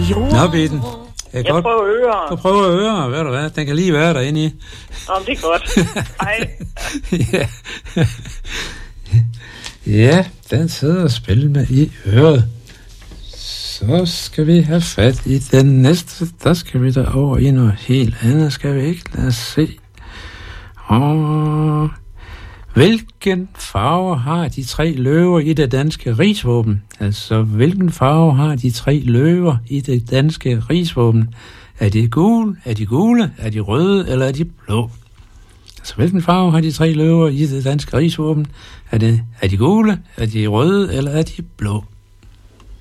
Nå, Bitten. Jeg prøver ører. Du prøver ører, ved du hvad? Den kan lige være derinde i. Om det er godt. Hej. Ja. Ja, den sidder og spiller med i øret. Så skal vi have fat i den næste. Der skal vi da over i noget helt andet, skal vi ikke? Lad os se. Hvilken farve har de 3 løver i det danske rigsvåben? Altså, hvilken farve har de 3 løver i det danske rigsvåben? Er de gule, er de røde, eller er de blå? Altså, hvilken farve har de 3 løver i det danske rigsvåben? Er de gule, er de røde, eller er de blå?